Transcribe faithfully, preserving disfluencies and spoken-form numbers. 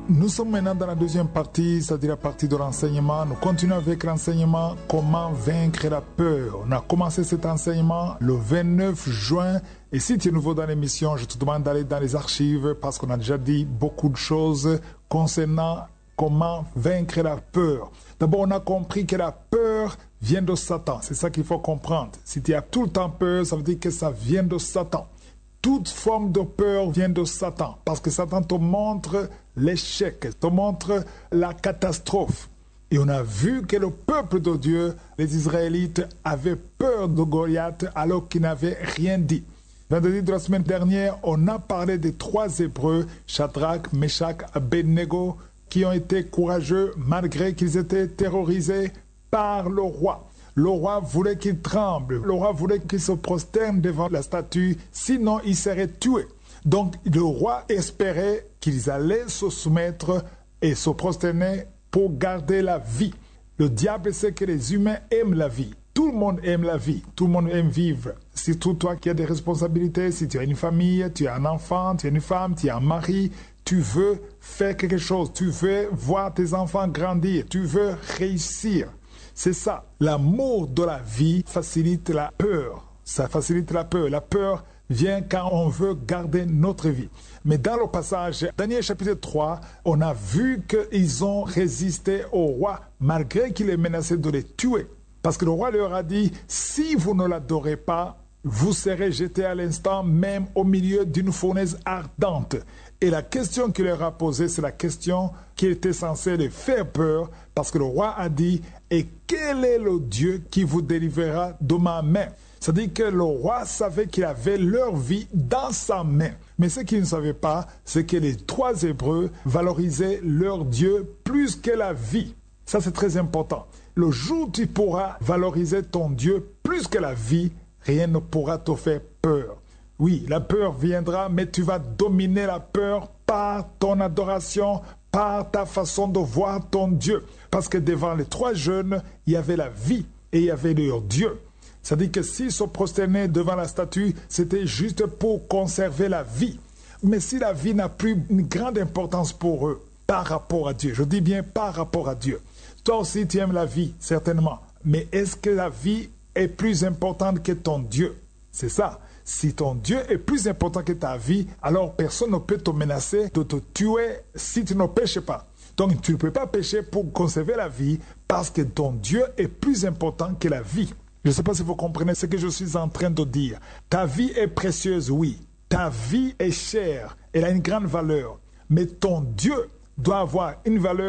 Nous sommes maintenant dans la deuxième partie, c'est-à-dire la partie de l'enseignement. Nous continuons avec l'enseignement « Comment vaincre la peur ». On a commencé cet enseignement le vingt-neuf juin. Et si tu es nouveau dans l'émission, je te demande d'aller dans les archives parce qu'on a déjà dit beaucoup de choses concernant comment vaincre la peur. D'abord, on a compris que la peur vient de Satan. C'est ça qu'il faut comprendre. Si tu as tout le temps peur, ça veut dire que ça vient de Satan. Toute forme de peur vient de Satan, parce que Satan te montre l'échec, te montre la catastrophe. Et on a vu que le peuple de Dieu, les Israélites, avaient peur de Goliath alors qu'ils n'avaient rien dit. Vendredi de la semaine dernière, on a parlé des trois Hébreux, Shadrach, Meshach, Abednego, qui ont été courageux malgré qu'ils étaient terrorisés par le roi. Le roi voulait qu'il tremble, le roi voulait qu'il se prosterne devant la statue, sinon il serait tué. Donc le roi espérait qu'ils allaient se soumettre et se prosterner pour garder la vie. Le diable sait que les humains aiment la vie. Tout le monde aime la vie, tout le monde aime vivre. Surtout toi qui as des responsabilités, si tu as une famille, tu as un enfant, tu as une femme, tu as un mari, tu veux faire quelque chose, tu veux voir tes enfants grandir, tu veux réussir. C'est ça. L'amour de la vie facilite la peur. Ça facilite la peur. La peur vient quand on veut garder notre vie. Mais dans le passage, Daniel chapitre trois, on a vu qu'ils ont résisté au roi malgré qu'il est menacé de les tuer. Parce que le roi leur a dit, si vous ne l'adorez pas, vous serez jetés à l'instant même au milieu d'une fournaise ardente. Et la question qu'il leur a posée, c'est la question qui était censée les faire peur, parce que le roi a dit, et quel est le Dieu qui vous délivrera de ma main? C'est-à-dire que le roi savait qu'il avait leur vie dans sa main. Mais ce qu'il ne savait pas, c'est que les trois Hébreux valorisaient leur Dieu plus que la vie. Ça, c'est très important. Le jour où tu pourras valoriser ton Dieu plus que la vie, rien ne pourra te faire peur. Oui, la peur viendra, mais tu vas dominer la peur par ton adoration, par ta façon de voir ton Dieu. Parce que devant les trois jeunes, il y avait la vie et il y avait leur Dieu. C'est-à-dire que s'ils se prosternaient devant la statue, c'était juste pour conserver la vie. Mais si la vie n'a plus une grande importance pour eux, par rapport à Dieu, je dis bien par rapport à Dieu. Toi aussi, tu aimes la vie, certainement. Mais est-ce que la vie est plus importante que ton Dieu? C'est ça. Si ton Dieu est plus important que ta vie, alors personne ne peut te menacer de te tuer si tu ne péches pas. Donc tu ne peux pas pécher pour conserver la vie parce que ton Dieu est plus important que la vie. Je ne sais pas si vous comprenez ce que je suis en train de dire. Ta vie est précieuse, oui. Ta vie est chère. Elle a une grande valeur. Mais ton Dieu doit avoir une valeur